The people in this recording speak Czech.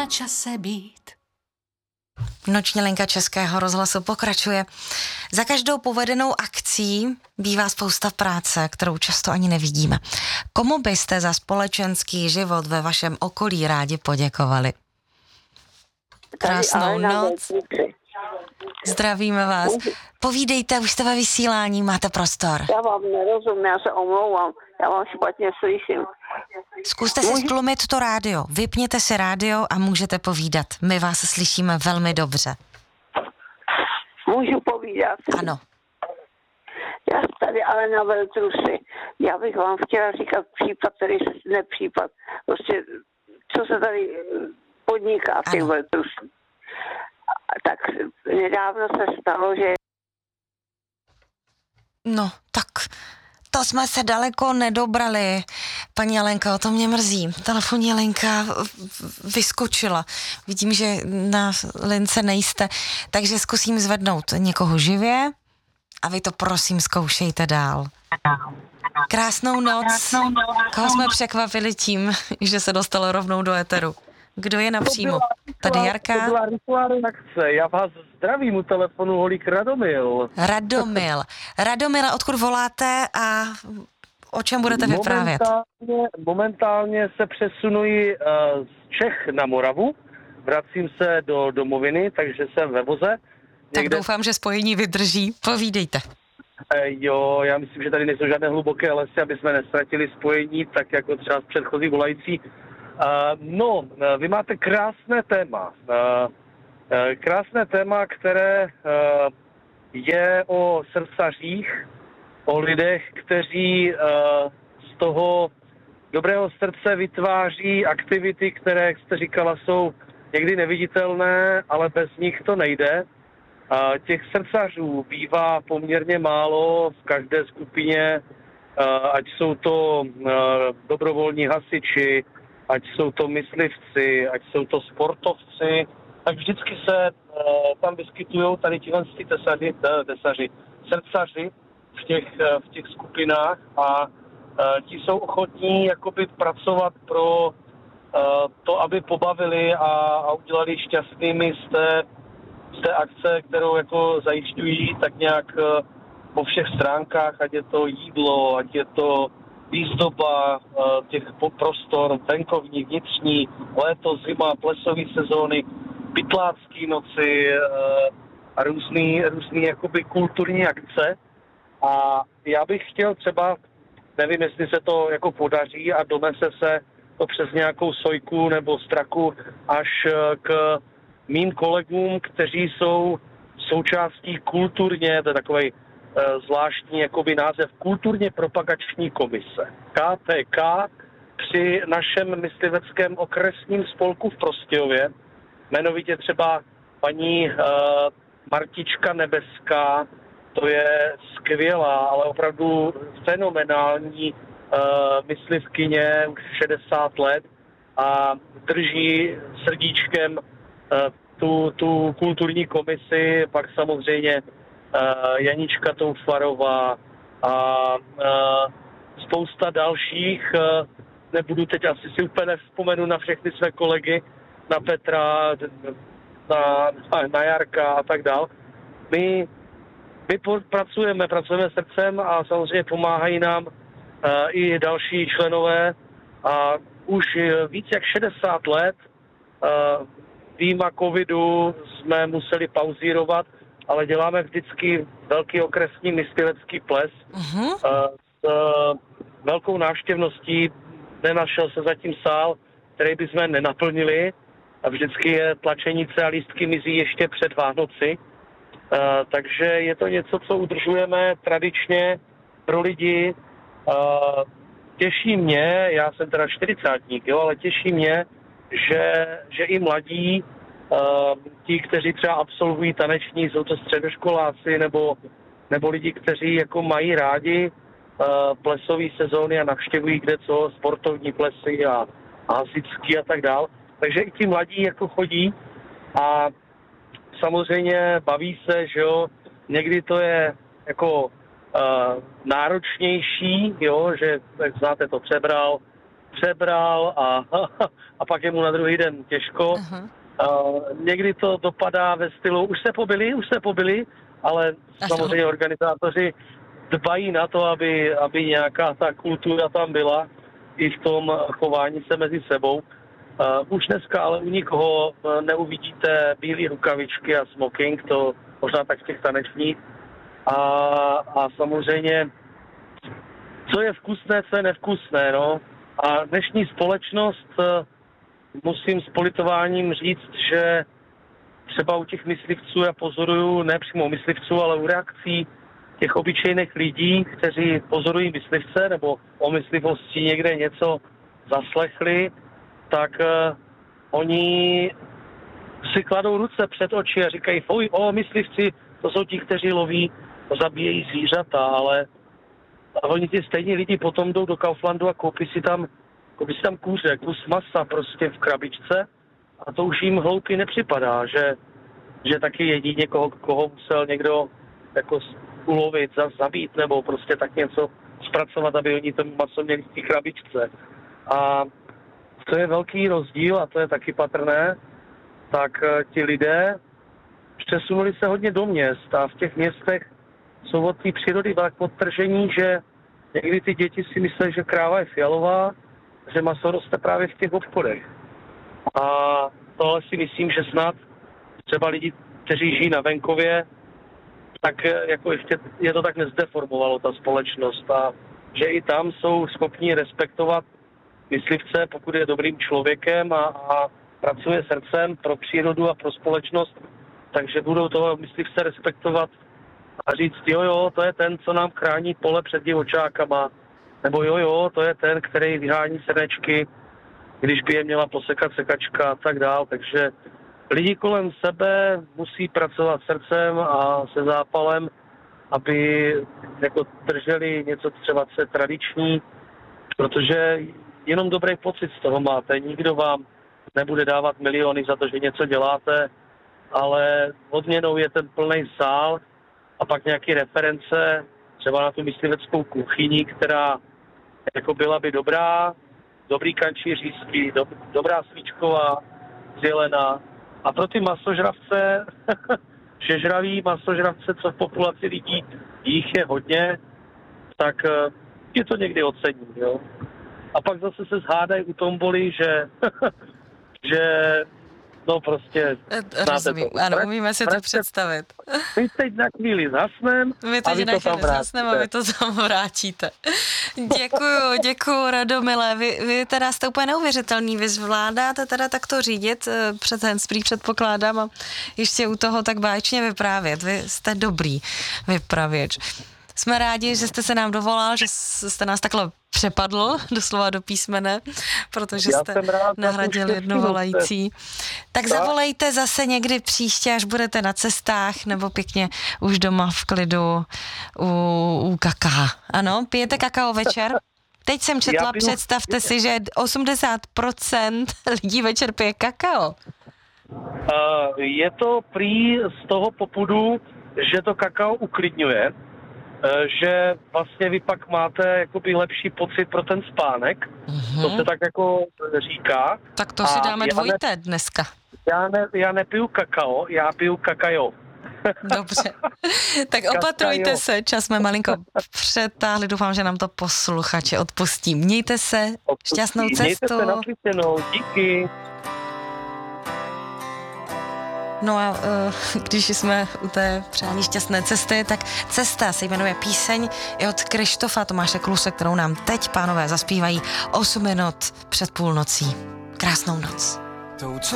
na čase být. Noční linka Českého rozhlasu pokračuje. Za každou povedenou akcí bývá spousta práce, kterou často ani nevidíme. Komu byste za společenský život ve vašem okolí rádi poděkovali? Krásnou noc. Zdravíme vás. Povídejte, už jste ve vysílání, máte prostor. Já vám nerozumím, já se omlouvám, já vám špatně slyším. Zkuste si stlumit to rádio, vypněte si rádio a můžete povídat. My vás slyšíme velmi dobře. Můžu povídat? Ano. Já jsem tady ale na Veltrusy. Já bych vám chtěla říkat případ, který se nepřípad. Prostě, co se tady podniká v těch Veltrusích. Tak nedávno se stalo, že... No, tak to jsme se daleko nedobrali. Paní Alenka, o to mě mrzí. Telefonní linka vyskočila. Vidím, že na lince nejste, takže zkusím zvednout někoho živě a vy to prosím zkoušejte dál. Krásnou noc. Koho jsme překvapili tím, že se dostalo rovnou do éteru? Kdo je napřímo? Tady Jarka. To byla rychlá reakce. Já vás zdravím u telefonu Holík Radomil. Radomile, odkud voláte a o čem budete vyprávět? Momentálně se přesunuji z Čech na Moravu. Vracím se do domoviny, takže jsem ve voze. Tak doufám, že spojení vydrží. Povídejte. Jo, já myslím, že tady nejsou žádné hluboké lesy, aby jsme nestratili spojení, tak jako třeba z předchozí volající. Vy máte krásné téma. Krásné téma, které je o srdcařích, o lidech, kteří z toho dobrého srdce vytváří aktivity, které, jak jste říkala, jsou někdy neviditelné, ale bez nich to nejde. Těch srdcařů bývá poměrně málo v každé skupině, ať jsou to dobrovolní hasiči, ať jsou to myslivci, ať jsou to sportovci, tak vždycky se tam vyskytují tady srdcaři v těch skupinách a ti jsou ochotní jakoby pracovat pro to, aby pobavili a udělali šťastnými z té akce, kterou jako zajišťují tak nějak po všech stránkách, ať je to jídlo, ať je to výzdoba těch prostor, venkovní, vnitřní, léto, zima, plesové sezóny, pytlácké noci a různý jakoby kulturní akce. A já bych chtěl třeba, nevím, jestli se to jako podaří a donese se to přes nějakou sojku nebo straku až k mým kolegům, kteří jsou součástí kulturně, to je takovej zvláštní jakoby název, kulturně propagační komise. KPK při našem mysliveckém okresním spolku v Prostějově, jmenovitě třeba paní Martička Nebeská, to je skvělá, ale opravdu fenomenální myslivkyně, už 60 let a drží srdíčkem tu kulturní komisi, pak samozřejmě Janička Touflarová a spousta dalších, nebudu teď asi si úplně vzpomenu na všechny své kolegy, na Petra, na Jarka a tak dál. My pracujeme srdcem a samozřejmě pomáhají nám i další členové a už víc jak 60 let výjima covidu jsme museli pauzírovat, ale děláme vždycky velký okresní myslivecký ples s velkou návštěvností. Nenašel se zatím sál, který bychom nenaplnili a vždycky je tlačenice a lístky mizí ještě před Vánoci. Takže je to něco, co udržujeme tradičně pro lidi. Těší mě, já jsem teda 40-tník, ale těší mě, že i mladí, ti, kteří třeba absolvují taneční, jsou to středoškoláci nebo lidi, kteří jako mají rádi plesové sezóny a navštěvují kde co, sportovní plesy a hasičský a tak dál. Takže i ti mladí jako chodí a samozřejmě baví se, že jo, někdy to je jako náročnější, jo, že tak znáte to Přebral, přebral a pak je mu na druhý den těžko. Někdy to dopadá ve stylu, už se pobili, ale samozřejmě organizátoři dbají na to, aby nějaká ta kultura tam byla i v tom chování se mezi sebou. Už dneska ale u nikoho neuvidíte bílé rukavičky a smoking, to možná tak v těch tanečních. A samozřejmě, co je vkusné, co je nevkusné, no. A dnešní společnost, musím s politováním říct, že třeba u těch myslivců já pozoruju, ne přímo myslivců, ale u reakcí těch obyčejných lidí, kteří pozorují myslivce nebo o myslivosti někde něco zaslechli, tak oni si kladou ruce před oči a říkají, fuj, myslivci, to jsou ti, kteří loví, zabíjejí zvířata, ale oni ti stejní lidi potom jdou do Kauflandu a koupí si tam kůře, kus masa prostě v krabičce a to už jim hloupý nepřipadá, že taky jedí někoho, koho musel někdo jako ulovit, zabít nebo prostě tak něco zpracovat, aby oni to maso měli v té krabičce. A to je velký rozdíl a to je taky patrné, tak ti lidé přesunuli se hodně do měst a v těch městech jsou od té přírody tak podtržení, že někdy ty děti si myslí, že kráva je fialová, že maso roste právě v těch obchodech. A tohle si myslím, že snad třeba lidi, kteří žijí na venkově, tak jako ještě je to tak nezdeformovalo ta společnost a že i tam jsou schopni respektovat myslivce, pokud je dobrým člověkem a pracuje srdcem pro přírodu a pro společnost, takže budou toho myslivce respektovat a říct, jo, to je ten, co nám chrání pole před divočákama, nebo jo, to je ten, který vyhání srnečky, když by je měla posekat sekačka a tak dál, takže lidi kolem sebe musí pracovat srdcem a se zápalem, aby jako drželi něco třeba tradiční, protože jenom dobrý pocit z toho máte. Nikdo vám nebude dávat miliony za to, že něco děláte, ale odměnou je ten plný sál a pak nějaké reference, třeba na tu mysliveckou kuchyni, která jako byla by dobrý kančí řízky, dobrá svíčková, zelená. A pro ty masožravce, všežraví masožravce, co v populaci lidí, jich je hodně, tak je to někdy ocení, jo. A pak zase se zhádají u tomboli, že no prostě... Rozumím, ano, umíme si to představit. My teď na chvíli zasnem a vy to tam vrátíte. A vy to tam vrátíte. Děkuju, Radomile. Vy teda jste úplně neuvěřitelný, vy zvládáte teda takto řídit před handsfree, předpokládám, a ještě u toho tak báječně vyprávět. Vy jste dobrý vypravěč. Jsme rádi, že jste se nám dovolal, že jste nás takhle přepadl, doslova do písmene, protože jste nahradil jednu volající. Tak zavolejte zase někdy příště, až budete na cestách, nebo pěkně už doma v klidu u kaká. Ano, pijete kakao večer? Teď jsem četla, představte si, že 80% lidí večer pije kakao. Je to prý z toho popudu, že to kakao uklidňuje, že vlastně vy pak máte jakoby lepší pocit pro ten spánek. To se tak jako říká. Tak to si dáme dvojité dneska. Já nepiju kakao, já piju kakajo. Dobře. Tak opatrujte se, čas jsme malinko přetáhli, doufám, že nám to posluchači odpustí. Mějte se, šťastnou cestu. Mějte se naslyšenou, díky. No a když jsme u té přání šťastné cesty, tak Cesta se jmenuje píseň i od Krištofa Tomáše Kluse, kterou nám teď pánové zaspívají 8 minut před půlnocí. Krásnou noc.